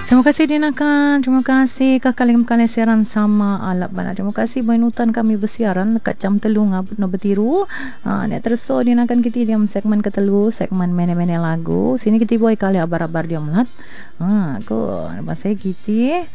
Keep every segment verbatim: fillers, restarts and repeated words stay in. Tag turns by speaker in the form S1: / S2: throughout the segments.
S1: Terima kasih Dinakan. Terima kasih kakak lagi kali siaran sama alap bana. Terima kasih bainutan kami bersiaran dekat jam telu ngabut no bertiru. Ha nek terus so Dinakan kita diam segmen ketelu, segmen mene-mene lagu. Sini kita boy kali abar-abar dia melat. Ha ko bahasa kita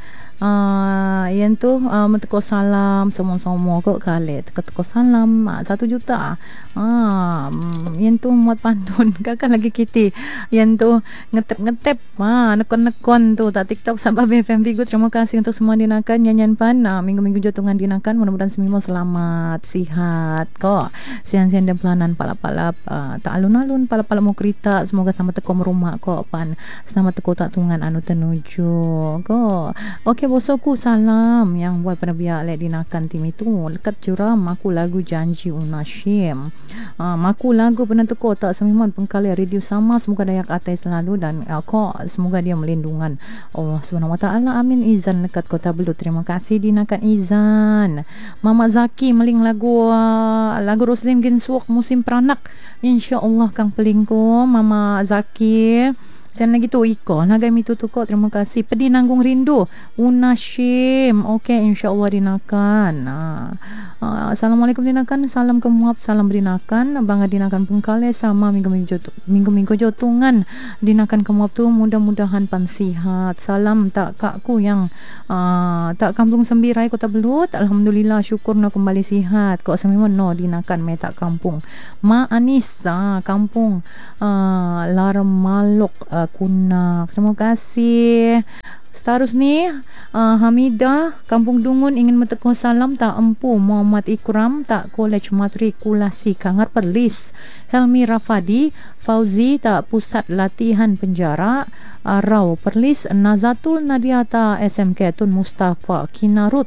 S1: Uh, yang tu uh, menteko salam semua-semua kok kali teko salam uh, satu juta uh, yang tu muat pantun kakak lagi kita yang tu ngetep-ngetep uh, nekon-nekon tu tak TikTok sampai B F M Vigo. Terima kasih untuk semua Dinakan nyanyian pan uh, minggu-minggu jotungan Dinakan, mudah-mudahan semua selamat sihat kok siang-siang dan pelanan palap-palap uh, tak alun-alun palap-palap mau kereta semoga sama teko rumah kok pan sama teko tak tungan anu tenuju kok. Okey bosoku salam yang buat pada biar lek Dinakan tim itu lekat juram aku lagu janji unasyim uh, maku lagu pernah teko tak semiman pengkali radio sama semoga dayak atai selalu dan uh, kok semoga dia melindungan Allah Subhanahu Wa Taala amin. Izan lekat Kota Belud, terima kasih Dinakan Izan. Mama Zaki meling lagu uh, lagu Roslin Ginswok musim peranak insyaallah kang pelingko Mama Zaki. Sen lagi tu Iko nagai mitu tu kok. Terima kasih Pedi Nanggung Rindu Unasyim. Okey insyaallah Dinakan. Ha. Uh, Assalamualaikum Dinakan. Salam kemuap salam Dinakan. Bangga Dinakan Pengkale sama minggu-minggu jot, minggu-minggu jotungan Dinakan kemuap tu mudah-mudahan pansihat. Salam tak kakku yang uh, tak kampung Sembirai Kota Belud. Alhamdulillah syukur no kembali sihat. Kok sememang no Dinakan me tak kampung. Ma Anis uh, kampung uh, Larmalok uh, Kunak. Terima kasih. Seterus ni uh, Hamidah Kampung Dungun ingin menteko salam tak empu Muhammad Ikram tak Kolej Matrikulasi Kangar Perlis. Helmi Rafadi Fauzi tak Pusat Latihan Penjara Arau Perlis. Nazatul Nadiata S M K Tun Mustafa Kinarut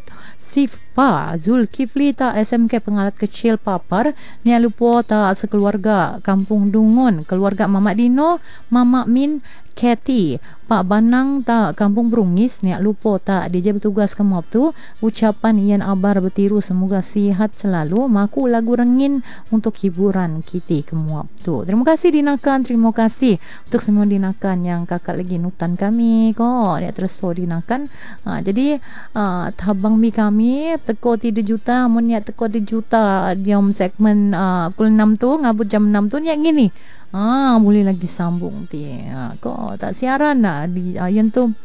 S1: Sifpa Zulkifli tak S M K Pengalat Kecil Papar. Nia lupa tak sekeluarga Kampung Dungun, keluarga Mamak Dino, Mamak Min, Kathy, Pak Banang tak Kampung Brungis. Nia lupa tak D J bertugas kemuap tu. Ucapan Ian Abar bertiru semoga sihat selalu. Maku lagu rengin untuk hiburan kita kemuap tu. Terima kasih Dinakan. Terima kasih untuk semua Dinakan yang kakak lagi nutan kami kok. Dia terus so Dinakan. Ha, jadi uh, tabang mi kami teko tiga juta mun niat teko tiga juta diam segmen uh, pukul enam tu ngabut jam enam tu niat gini. Ah, boleh lagi sambung ti. Ha, kok tak siaran lah di uh, yang tu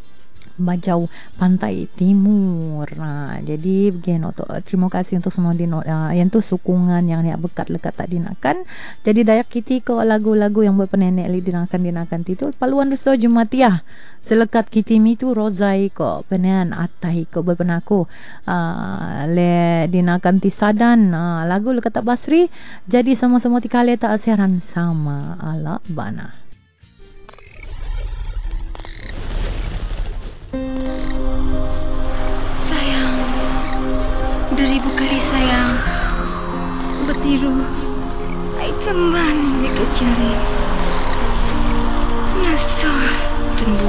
S1: Bajau Pantai Timur. Ha, jadi begini tu. Terima kasih untuk semua di uh, yang tu sokongan yang ni bekat lekat tak Dinakan. Jadi dayak kita ko lagu-lagu yang buat penenek li Dinakan Dinakan titul paluan reso Jumatiah. Selekat kita mi tu rozai ko penean atai ko berpenaku uh, le Dinakan tisadan uh, lagu lekat tak Basri. Jadi sama-sama tikale tak siaran sama ala bana.
S2: Sayang, beribu kali sayang, bertiru, ai temban dikecari, nasuh tumbuh